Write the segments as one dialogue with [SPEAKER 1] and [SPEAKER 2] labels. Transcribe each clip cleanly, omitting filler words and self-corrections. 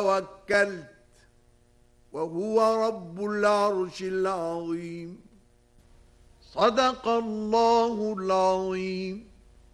[SPEAKER 1] توكلت وهو رب العرش العظيم. صدق الله العظيم.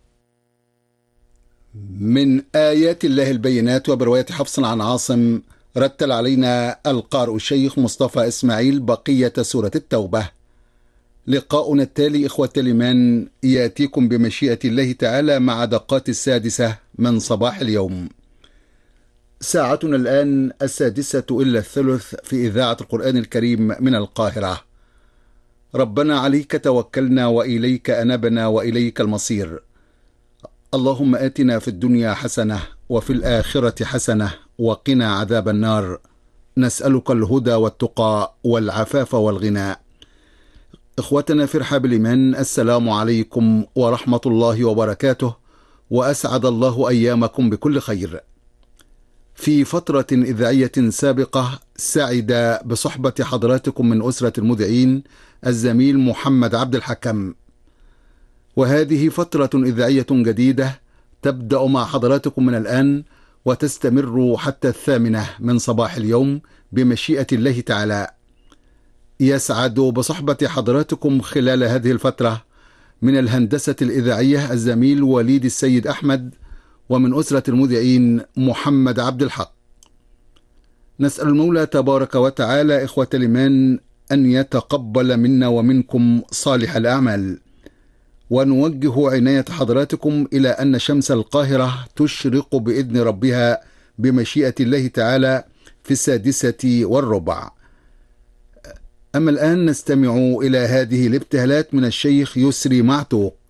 [SPEAKER 2] من آيات الله البينات. وبرواية حفص عن عاصم رتل علينا القارئ الشيخ مصطفى إسماعيل بقية سورة التوبة. لقاؤنا التالي إخوة الإيمان يأتيكم بمشيئة الله تعالى مع دقات 6 من صباح اليوم. ساعتنا الآن 6:06 في إذاعة القرآن الكريم من القاهرة. ربنا عليك توكلنا وإليك أنبنا وإليك المصير. اللهم آتنا في الدنيا حسنة وفي الآخرة حسنة وقنا عذاب النار. نسألك الهدى والتقى والعفاف والغنى. إخوتنا في رحاب الإيمان، السلام عليكم ورحمة الله وبركاته، وأسعد الله أيامكم بكل خير. في فترة إذاعية سابقة سعد بصحبة حضراتكم من أسرة المذيعين الزميل محمد عبد الحكم، وهذه فترة إذاعية جديدة تبدأ مع حضراتكم من الآن وتستمر حتى 8 من صباح اليوم بمشيئة الله تعالى. يسعد بصحبة حضراتكم خلال هذه الفترة من الهندسة الإذاعية الزميل وليد السيد أحمد، ومن أسرة المذيعين محمد عبد الحق. نسأل المولى تبارك وتعالى إخوة الإيمان أن يتقبل منا ومنكم صالح الأعمال، ونوجه عناية حضراتكم إلى أن شمس القاهرة تشرق بإذن ربها بمشيئة الله تعالى في 6:15. أما الآن نستمع إلى هذه الابتهالات من الشيخ يسري معتوق.